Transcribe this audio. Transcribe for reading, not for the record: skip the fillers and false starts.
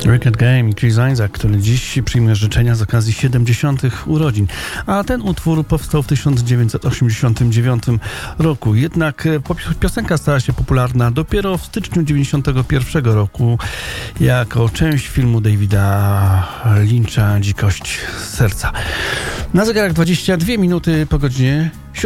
Wicked Game i Chris Isaak, który dziś przyjmuje życzenia z okazji 70. urodzin. A ten utwór powstał w 1989 roku. Jednak piosenka stała się popularna dopiero w styczniu 91 roku jako część filmu Davida Lyncha Dzikość serca. Na zegarach 22 minuty po godzinie 7.